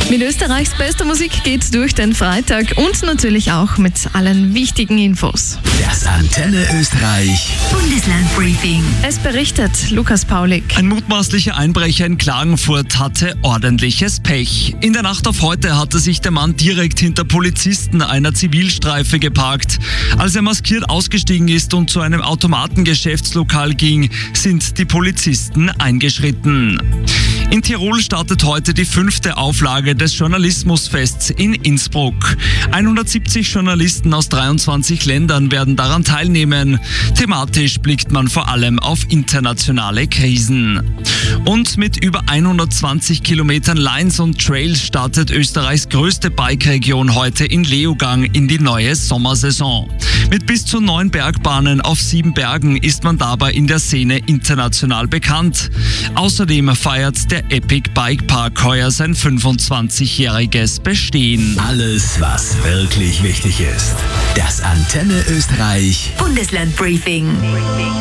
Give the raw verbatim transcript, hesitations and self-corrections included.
Mit Österreichs bester Musik geht's durch den Freitag und natürlich auch mit allen wichtigen Infos. Das Antenne Österreich Bundeslandbriefing. Es berichtet Lukas Paulik. Ein mutmaßlicher Einbrecher in Klagenfurt hatte ordentliches Pech. In der Nacht auf heute hatte sich der Mann direkt hinter Polizisten einer Zivilstreife geparkt. Als er maskiert ausgestiegen ist und zu einem Automatengeschäftslokal ging, sind die Polizisten eingeschritten. In Tirol startet heute die fünfte Auflage des Journalismusfests in Innsbruck. hundertsiebzig Journalisten aus dreiundzwanzig Ländern werden daran teilnehmen. Thematisch blickt man vor allem auf internationale Krisen. Und mit über hundertzwanzig Kilometern Lines und Trails startet Österreichs größte Bike-Region heute in Leogang in die neue Sommersaison. Mit bis zu neun Bergbahnen auf sieben Bergen ist man dabei in der Szene international bekannt. Außerdem feiert der Epic Bike Park heuer sein fünfundzwanzigjähriges Bestehen. Alles, was wirklich wichtig ist. Das Antenne Österreich Bundeslandbriefing.